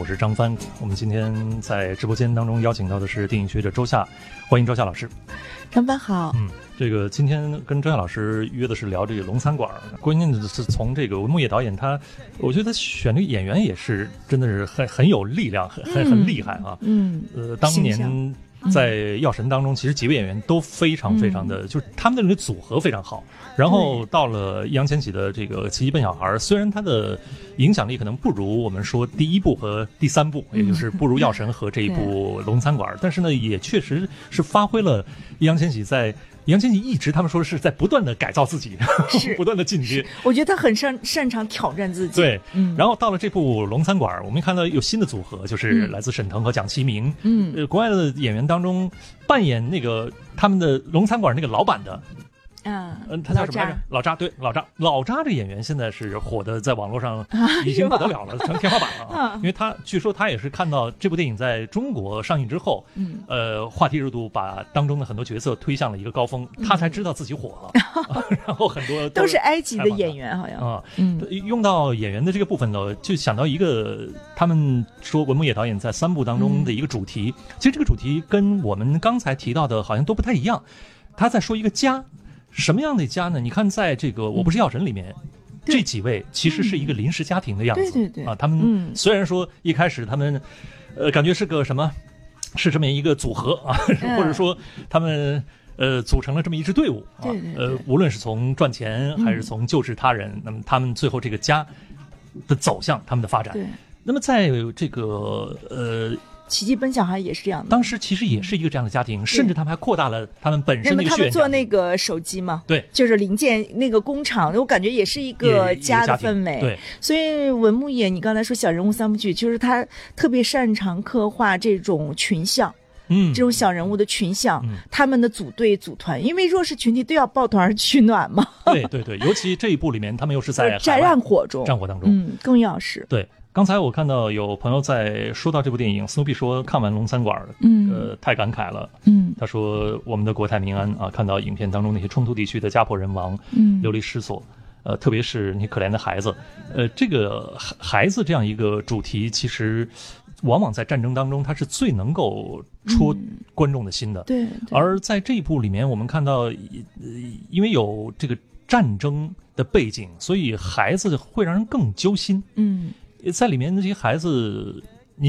我是张帆。我们今天在直播间当中邀请到的是电影学者周夏，欢迎周夏老师。 张帆好。 这个今天跟周夏老师约的是聊这个龙餐馆，关键的是从这个文牧野导演我觉得他选这个演员也是真的是很有力量，很厉害啊。当年在《药神》当中，其实几位演员都非常的，就是他们的这个组合非常好。然后到了易烊千玺的这个《奇迹笨小孩》，虽然他的影响力可能不如我们说第一部和第三部，也就是不如《药神》和这一部《龙餐馆》，但是呢，也确实是发挥了易烊千玺一直他们说的是在不断的改造自己，不断的进阶。 我觉得他很擅长挑战自己。 对，然后到了这部《龙餐馆》，我们看到有新的组合，就是来自沈腾和蒋奇明。国外的演员当中扮演那个他们的龙餐馆那个老板的。他叫什么来着？老扎。对，老扎这演员现在是火的，在网络上已经不得了了，成天花板了啊！因为据说他也是看到这部电影在中国上映之后，话题热度把当中的很多角色推向了一个高峰，他才知道自己火了。然后很多都是埃及的演员，好像用到演员的这个部分呢，就想到一个他们说文牧野导演在3部当中的一个主题，其实这个主题跟我们刚才提到的好像都不太一样。他在说一个家。什么样的家呢？你看，在这个《我不是药神》里面，这几位其实是一个临时家庭的样子。 对啊，他们虽然说一开始他们，感觉是个什么，是这么一个组合啊，或者说他们组成了这么一支队伍啊。无论是从赚钱还是从救治他人，那么他们最后这个家的走向，他们的发展。那么在这个奇迹笨小孩也是这样的， 当时其实也是一个这样的家庭，甚至他们还扩大了他们本身那个血缘。他们做那个手机嘛， 对， 就是零件那个工厂，我感觉也是一个家的氛围。 对， 所以文牧野，你刚才说小人物3部曲，就是他特别擅长刻画这种群像。这种小人物的群像，他们的组队组团，因为弱势群体都要抱团取暖嘛。 对，尤其这一部里面，他们又是在战火当中，更要是。 对。刚才我看到有朋友在说到这部电影，斯努比说看完《龙餐馆》太感慨了。他说我们的国泰民安啊，看到影片当中那些冲突地区的家破人亡，流离失所，特别是那些可怜的孩子，这个孩子这样一个主题，其实往往在战争当中，它是最能够戳观众的心的。 对。 而在这一部里面，我们看到，因为有这个战争的背景，所以孩子会让人更揪心。在里面那些孩子